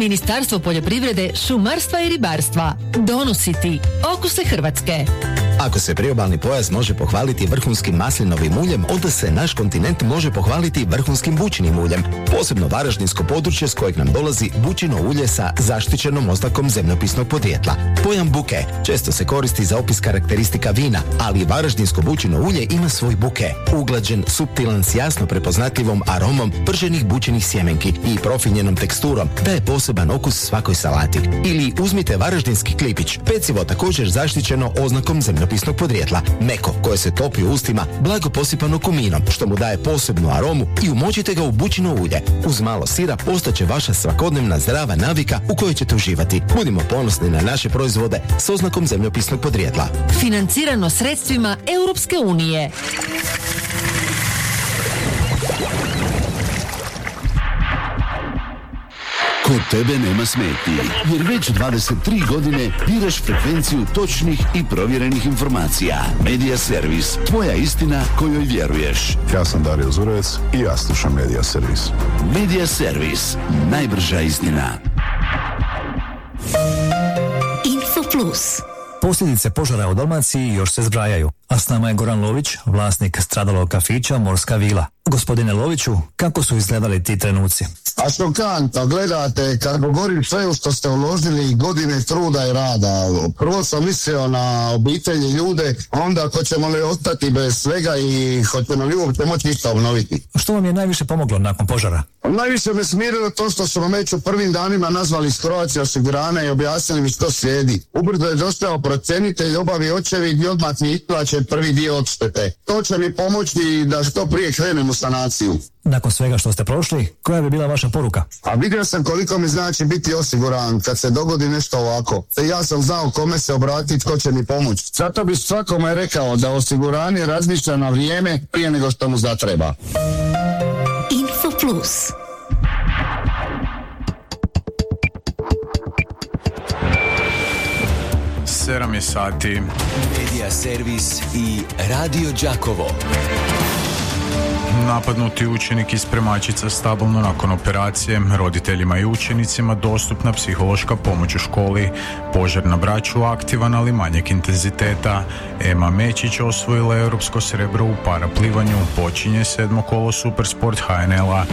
Ministarstvo poljoprivrede, šumarstva i ribarstva donositi okuse Hrvatske. Ako se priobalni pojas može pohvaliti vrhunskim maslinovim uljem, onda se naš kontinent može pohvaliti vrhunskim bućinim uljem. Posebno varaždinsko područje s kojeg nam dolazi bućino ulje sa zaštićenom oznakom zemljopisnog podrijetla. Pojam buke često se koristi za opis karakteristika vina, ali varaždinsko bućino ulje ima svoj buke. Uglađen, suptilan s jasno prepoznatljivom aromom prženih bućinih sjemenki i profinjenom teksturom daje poseban okus svakoj salati. Ili uzmite varaždinski klipić, pecivo također zaštićeno oznakom zemljopisnog podrijetla, meko koje se topi u ustima, blago posipano kuminom, što mu daje posebnu aromu, i umočite ga u bućino ulje. Uz malo sira postaće vaša svakodnevna zdrava navika u kojoj ćete uživati. Budimo ponosni na naše proizvode s oznakom zemljopisnog podrijetla. Financirano sredstvima Europske unije. Kod tebe nema smetnji, jer već 23 godine biraš frekvenciju točnih i provjerenih informacija. Medija Servis, tvoja istina kojoj vjeruješ. Ja sam Dario Zurovec i ja slušam Medija Servis. Medija Servis, najbrža istina. Info Plus. Posljedice požara u Dalmaciji još se zbrajaju, a s nama je Goran Lović, vlasnik stradalog kafića Morska vila. Gospodine Loviću, kako su izgledali ti trenuci? A šokantno, gledate, kad govorim sve u što ste uložili godine truda i rada. Prvo sam mislio na obitelji, ljude, onda hoćemo li ostati bez svega i hoćemo li uopće moći ništa obnoviti. Što vam je najviše pomoglo nakon požara? Najviše me smirilo to što su me već u prvim danima nazvali iz Croatia osiguranja i objasnili mi što slijedi. Ubrzo je došao procjenitelj, obavi očevid i odmah mi isplaćen prvi dio odštete. To će mi pomoći da što prije krenem u sanaciju. Nakon svega što ste prošli, koja bi bila vaša poruka? A vidio sam koliko mi znači biti osiguran kad se dogodi nešto ovako. Ja sam znao kome se obratiti, tko će mi pomoći. Zato bi svakome rekao da osiguranje razmišlja na vrijeme prije nego što mu zatreba. Info Plus. Sedam je sati. Medija Servis i Radio Đakovo. Napadnuti učenik iz Premačica stabilno nakon operacije, roditeljima i učenicima dostupna psihološka pomoć u školi. Požar na Braču aktivan, ali manjeg intenziteta. Ema Mečić osvojila europsko srebro u paraplivanju. Počinje 7. kolo Supersport HNL-a.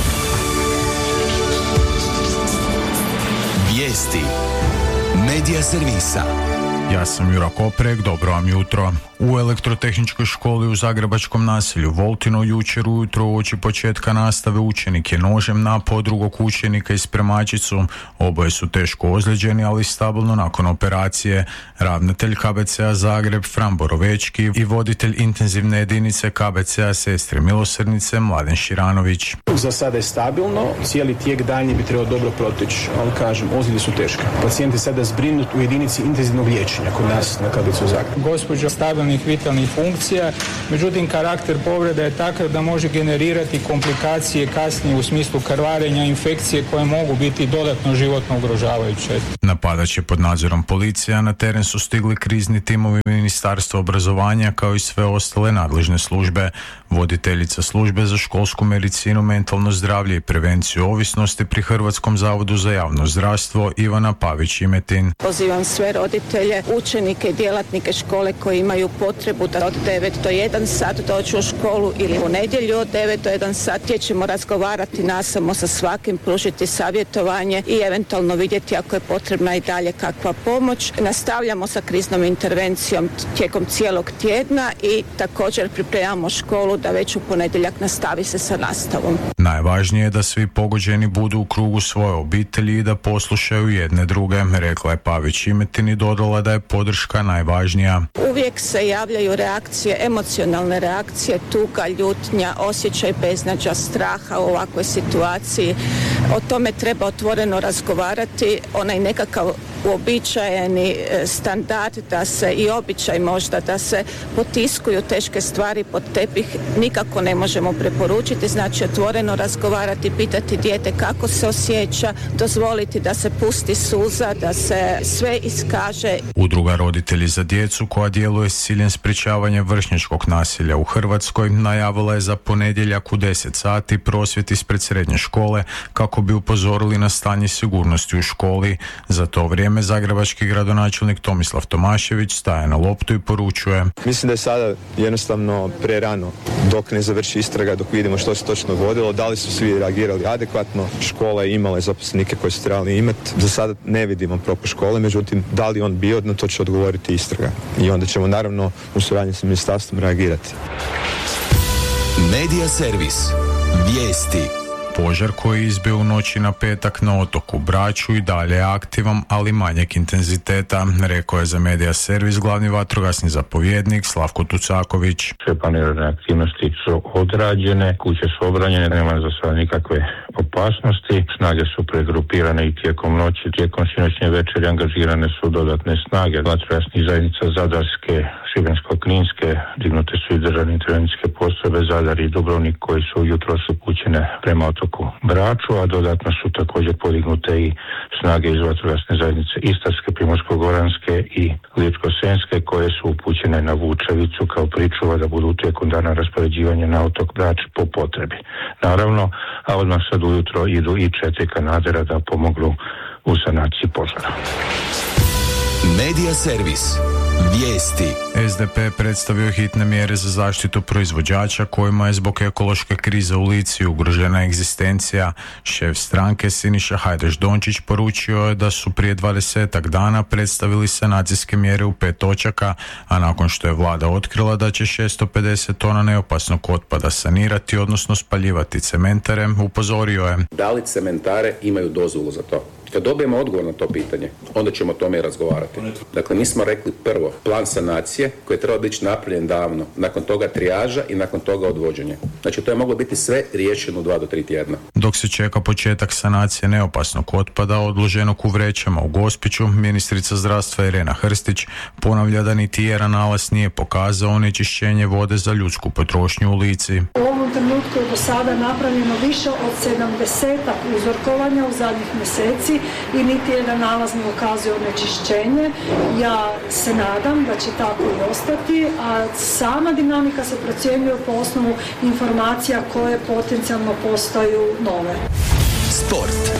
Vijesti Medija Servisa. Ja sam Jura Koprek, dobro vam jutro. U elektrotehničkoj školi u zagrebačkom naselju Voltino jučer ujutro uoči početka nastave učenik je nožem napao drugog učenika iz Premačicu. Oboje su teško ozlijeđeni, ali stabilno nakon operacije. Ravnatelj KBC-a Zagreb Fran Borovečki i voditelj intenzivne jedinice KBC-a Sestre Milosrdnice Mladen Širanović. Za sada je stabilno, cijeli tijek daljnji bi trebao dobro proteći, ali kažem, ozljede su teške. Pacijent je sada zbrinut u jedinici intenzivnog liječenja kod nas na KBC-u Zagreb. Gospođa stabilnih vitalnih funkcija, međutim karakter povrede je takav da može generirati komplikacije kasnije u smislu krvarenja, infekcije koje mogu biti dodatno životno ugrožavajuće. Napadač je pod nadzorom policije, a na teren su stigli krizni timovi Ministarstva obrazovanja kao i sve ostale nadležne službe. Voditeljica službe za školsku medicinu, mentalno zdravlje i prevenciju ovisnosti pri Hrvatskom zavodu za javno zdravstvo Ivana Pavić-Imetin. Pozivam sve roditelje, učenike i djelatnike škole koji imaju potrebu da od 9 do 1 sat dođu u školu ili u nedjelju od 9 do 1 sat, gdje ćemo razgovarati nasamo sa svakim, pružiti savjetovanje i eventualno vidjeti ako je potrebna i dalje kakva pomoć. Nastavljamo sa kriznom intervencijom tijekom cijelog tjedna i također pripremamo školu da već u ponedjeljak nastavi se sa nastavom. Najvažnije je da svi pogođeni budu u krugu svoje obitelji i da poslušaju jedne druge, rekla je Pavić-Imetin i dodala da je podrška najvažnija. Uvijek se javljaju reakcije, emocionalne reakcije, tuga, ljutnja, osjećaj beznađa, straha u ovakvoj situaciji. O tome treba otvoreno razgovarati. Onaj nekakav uobičajeni standard da se i običaj možda da se potiskuju teške stvari pod tepih nikako ne možemo preporučiti. Znači otvoreno razgovarati, pitati dijete kako se osjeća, dozvoliti da se pusti suza, da se sve iskaže. Udruga Roditelji za djecu, koja djeluje s ciljem sprječavanja vršnjačkog nasilja u Hrvatskoj, najavila je za ponedjeljak u 10 sati prosvjed ispred srednje škole kako bi upozorili na stanje sigurnosti u školi. Za to vrijeme zagrebački gradonačelnik Tomislav Tomašević staje na loptu i poručuje: Mislim da je sada jednostavno prerano dok ne završi istraga, dok vidimo što se točno dogodilo, da li su svi reagirali adekvatno, škola je imala zaposlenike koji su trebali imati. Za sada ne vidimo propust škole, međutim, da li on bio, na to će odgovoriti istraga. I onda ćemo naravno u suradnji sa ministarstvom reagirati. Medija servis. Vijesti. Požar koji je izbio u noći na petak na otoku Braču i dalje je aktivan, ali manjeg intenziteta, rekao je za Medija servis glavni vatrogasni zapovjednik Slavko Tucaković. Sve planirane aktivnosti su odrađene, kuće su obranjene, nema za sada nikakve opasnosti. Snage su pregrupirane i tijekom noći, tijekom sinoćnje večeri angažirane su dodatne snage vatrogasnih zajednica Zadarske, Šibensko-kninske, dignute su i državne intervencijske postrojbe Zadar i Dubrovnik koji su jutros upućene prema otoku Braču, a dodatno su također podignute i snage iz vatrogasne zajednice Istarske, Primorsko-goranske i Ličko-senjske koje su upućene na Vučevicu kao pričuva da budu tijekom dana raspoređivanja na otok Brač po potrebi. Naravno, a odmah sad ujutro idu i 4 kanadera da pomognu u sanaciji požara. Medija servis. Vijesti. SDP predstavio hitne mjere za zaštitu proizvođača kojima je zbog ekološke krize u Lici ugrožena egzistencija. Šef stranke Siniša Hajdaš Dončić poručio je da su prije 20 dana predstavili sanacijske mjere u 5 točaka, a nakon što je vlada otkrila da će 650 tona neopasnog otpada sanirati, odnosno spaljivati cementare, upozorio je: Da li cementare imaju dozvolu za to? Kad dobijemo odgovor na to pitanje, onda ćemo o tome razgovarati. Dakle, mi smo rekli prvo plan sanacije koji je trebao biti napravljen davno, nakon toga trijaža i nakon toga odvođenje. Znači, to je moglo biti sve riješeno u 2 do 3 tjedna. Dok se čeka početak sanacije neopasnog otpada odloženog u vrećama u Gospiću, ministrica zdravstva Irena Hrstić ponavlja da niti jedan nalaz nije pokazao onečišćenje vode za ljudsku potrošnju u Lici. U ovom trenutku je do sada napravljeno više od 70 uzorkovanja u zadnjih mjeseci i niti jedan nalaz ne ukazuje onečišćenje. Ja se nadam da će tako i ostati, a sama dinamika se procjenjuje po osnovu informacija koje potencijalno postaju nove. Sport.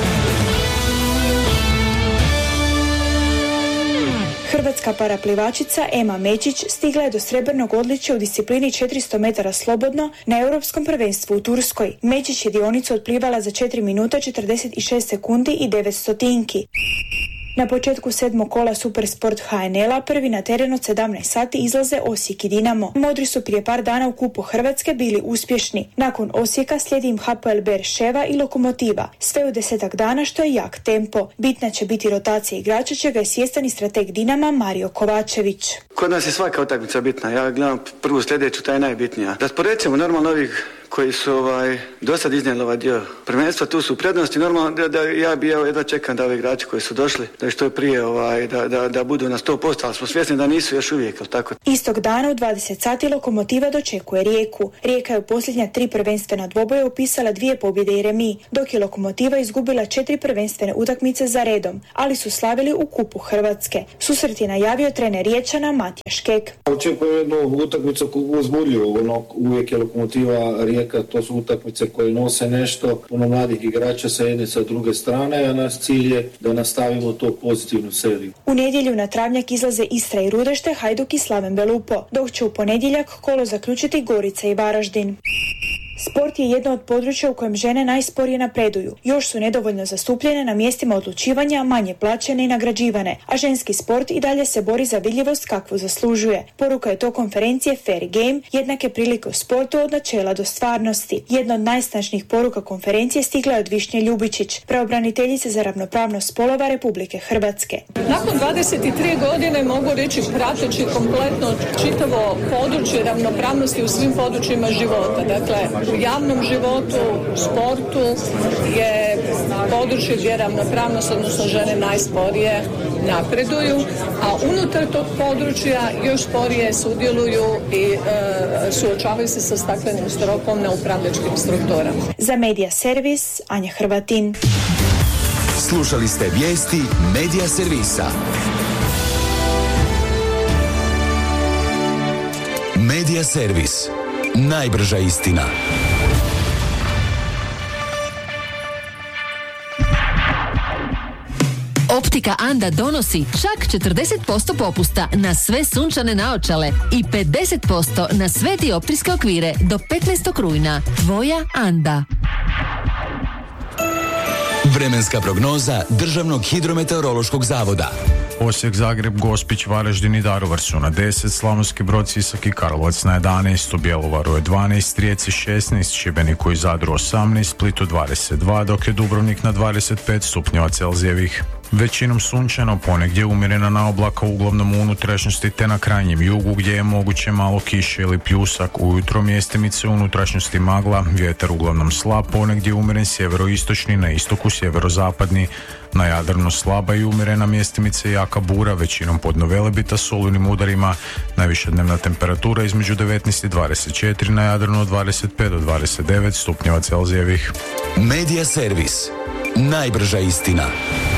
Hrvatska paraplivačica Ema Mečić stigla je do srebrnog odličja u disciplini 400 metara slobodno na Europskom prvenstvu u Turskoj. Mečić je dionicu otplivala za 4 minuta 46 sekundi i 9 stotinki. Na početku 7. kola Supersport HNL-a prvi na teren od 17 sati izlaze Osijek i Dinamo. Modri su prije par dana u Kupu Hrvatske bili uspješni. Nakon Osijeka slijedi im Hapoel Beerševa i Lokomotiva. Sve u 10 dana što je jak tempo. Bitna će biti rotacija igrača, čega je svjestan i strateg Dinama Mario Kovačević. Kod nas je svaka utakmica bitna. Ja gledam prvu sljedeću, ta je najbitnija. Rasporedimo normalno ovih koji su do sad iznijeli ovaj dio prvenstva, tu su prednosti. Normalno da ja bi jedva čekam da ovi igrači koji su došli, da što je prije da budu na 100%, ali smo svjesni da nisu još uvijek, ali tako. Istog dana u 20 sati Lokomotiva dočekuje Rijeku. Rijeka je u posljednja 3 prvenstvena dvoboja upisala 2 pobjede i remi, dok je Lokomotiva izgubila 4 prvenstvene utakmice za redom, ali su slavili u Kupu Hrvatske. Susret je najavio trener Riječana Matija Škek. Očekujem jednu utakmicu uzbudljivu, uvijek je Lokomotiva Rijeka, to su utakmice koje nose nešto, mladih igrača sa jedne sa druge strane, a naš cilj je da nastavimo to pozitivnu seriju. U nedjelju na travnjak izlaze Istra i Rudešte, Hajduk i Slaven Belupo, dok će u ponedjeljak kolo zaključiti Gorica i Varaždin. Sport je jedno od područja u kojem žene najsporije napreduju. Još su nedovoljno zastupljene na mjestima odlučivanja, manje plaćene i nagrađivane, a ženski sport i dalje se bori za vidljivost kakvu zaslužuje. Poruka je to konferencije Fair Game, jednake prilike u sportu od načela do stvarnosti. Jedna od najsnažnijih poruka konferencije stigla je od Višnje Ljubičić, pravobraniteljice za ravnopravnost spolova Republike Hrvatske. Nakon 23 godine mogu reći prateći kompletno čitavo područje ravnopravnosti u svim područjima života. Dakle, u javnom životu, u sportu je područje gdje ravnopravnost, odnosno žene najsporije napreduju, a unutar tog područja još sporije sudjeluju i suočavaju se sa staklenim stropom na upravljačkim strukturama. Za Medija servis, Anja Hrvatin. Slušali ste vijesti Medija servisa. Medija servis. Najbrža istina. Optika Anda donosi čak 40% popusta na sve sunčane naočale i 50% na sve dioptrijske okvire do 15. rujna. Tvoja Anda. Vremenska prognoza Državnog hidrometeorološkog zavoda. Osijek, Zagreb, Gospić, Varaždin i Daruvar su na 10, Slavonski Brod, Sisak i Karlovac na 11, u Bjelovaru je 12, Rijeci 16, Šibeniku i Zadru 18, Splitu 22, dok je Dubrovnik na 25 stupnjeva Celzijevih. Većinom sunčano, ponegdje umjerena naoblaka uglavnom u unutrašnjosti te na krajnjem jugu gdje je moguće malo kiše ili pljusak, ujutro mjestimice u unutrašnjosti magla, vjetar uglavnom slab, ponegdje umjeren sjeveroistočni, na istoku sjeverozapadni, na Jadranu slaba i umjerena mjestimice jaka bura, većinom podno Velebita s olujnim udarima, najviša dnevna temperatura između 19 i 24, na Jadranu od 25 do 29 stupnjeva Celzijevih. Medija servis. Najbrža istina.